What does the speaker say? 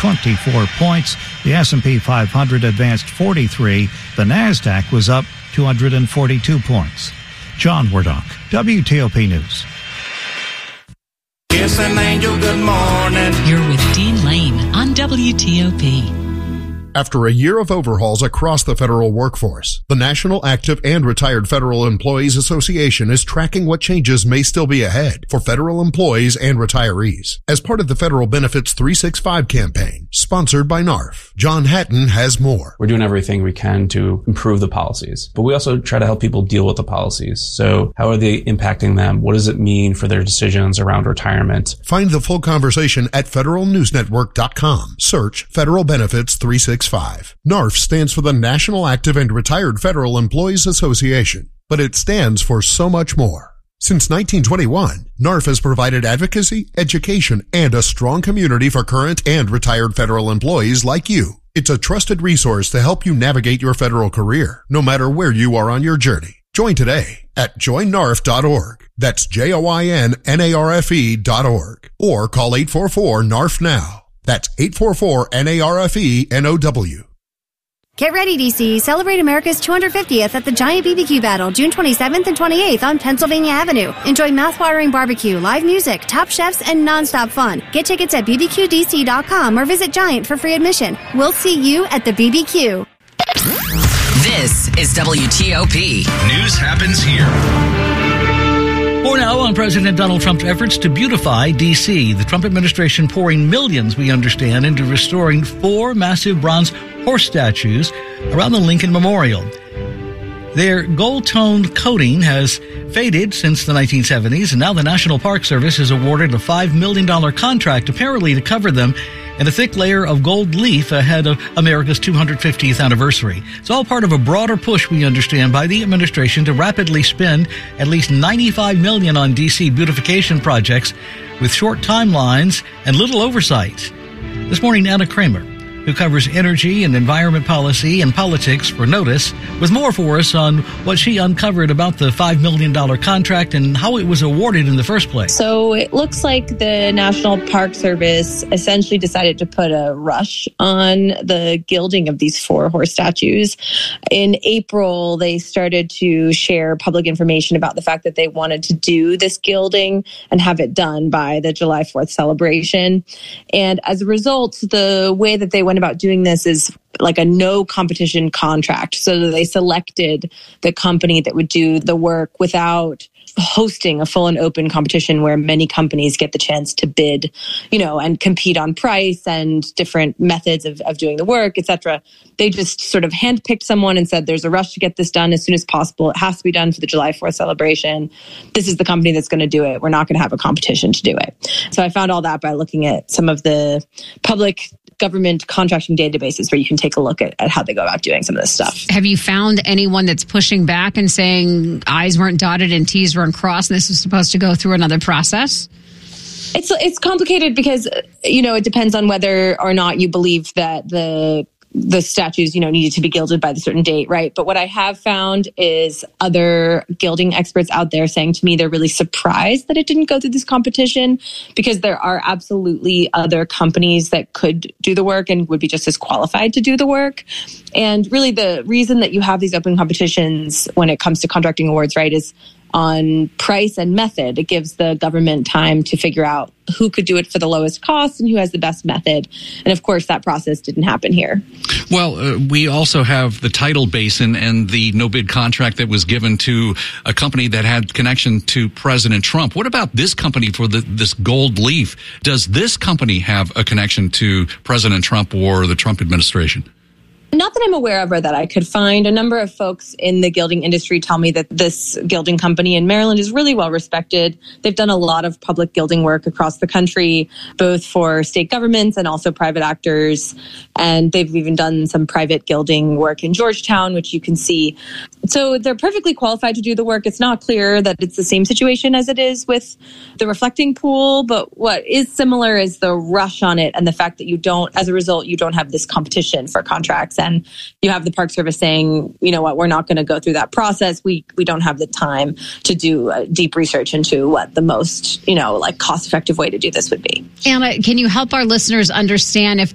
24 points. The S&P 500 advanced 43. The NASDAQ was up 242 points. John Wardock, WTOP News. Kiss an angel good morning. You're with Dean Lane on WTOP. After a year of overhauls across the federal workforce, the National Active and Retired Federal Employees Association is tracking what changes may still be ahead for federal employees and retirees as part of the Federal Benefits 365 campaign, sponsored by NARF. John Hatton has more. We're doing everything we can to improve the policies, but we also try to help people deal with the policies. So how are they impacting them? What does it mean for their decisions around retirement? Find the full conversation at federalnewsnetwork.com. Search Federal Benefits 365. NARF stands for the National Active and Retired Federal Employees Association, but it stands for so much more. Since 1921, NARF has provided advocacy, education, and a strong community for current and retired federal employees like you. It's a trusted resource to help you navigate your federal career, no matter where you are on your journey. Join today at joinnarf.org. That's JOINNARFE.org. Or call 844-NARF-NOW. That's 844-NARFE-NOW. Get ready, DC. Celebrate America's 250th at the Giant BBQ Battle, June 27th and 28th on Pennsylvania Avenue. Enjoy mouth-watering barbecue, live music, top chefs, and nonstop fun. Get tickets at bbqdc.com or visit Giant for free admission. We'll see you at the BBQ. This is WTOP. News happens here. More now on President Donald Trump's efforts to beautify D.C. The Trump administration pouring millions, we understand, into restoring 4 massive bronze horse statues around the Lincoln Memorial. Their gold-toned coating has faded since the 1970s, and now the National Park Service has awarded a $5 million contract apparently to cover them and a thick layer of gold leaf ahead of America's 250th anniversary. It's all part of a broader push, we understand, by the administration to rapidly spend at least $95 million on D.C. beautification projects with short timelines and little oversight. This morning, Anna Kramer, who covers energy and environment policy and politics for Notice, with more for us on what she uncovered about the $5 million contract and how it was awarded in the first place. So it looks like the National Park Service essentially decided to put a rush on the gilding of these 4 horse statues. In April, they started to share public information about the fact that they wanted to do this gilding and have it done by the July 4th celebration. And as a result, the way that they went about doing this is like a no competition contract. So they selected the company that would do the work without hosting a full and open competition where many companies get the chance to bid, and compete on price and different methods of doing the work, etc. They just sort of handpicked someone and said, there's a rush to get this done as soon as possible. It has to be done for the July 4th celebration. This is the company that's going to do it. We're not going to have a competition to do it. So I found all that by looking at some of the public government contracting databases where you can take a look at how they go about doing some of this stuff. Have you found anyone that's pushing back and saying I's weren't dotted and T's weren't crossed and this was supposed to go through another process? It's complicated because, it depends on whether or not you believe that the statues, needed to be gilded by the certain date, right? But what I have found is other gilding experts out there saying to me they're really surprised that it didn't go through this competition because there are absolutely other companies that could do the work and would be just as qualified to do the work. And really the reason that you have these open competitions when it comes to contracting awards, right, is on price and method. It gives the government time to figure out who could do it for the lowest cost and who has the best method. And of course, that process didn't happen here. Well, we also have the tidal basin and the no-bid contract that was given to a company that had connection to President Trump. What about this company for this gold leaf? Does this company have a connection to President Trump or the Trump administration? Not that I'm aware of or that I could find. A number of folks in the gilding industry tell me that this gilding company in Maryland is really well respected. They've done a lot of public gilding work across the country, both for state governments and also private actors. And they've even done some private gilding work in Georgetown, which you can see. So they're perfectly qualified to do the work. It's not clear that it's the same situation as it is with the reflecting pool, but what is similar is the rush on it and the fact that as a result, you don't have this competition for contracts. And you have the Park Service saying, you know what, we're not going to go through that process. We don't have the time to do deep research into what the most, cost-effective way to do this would be. Anna, can you help our listeners understand if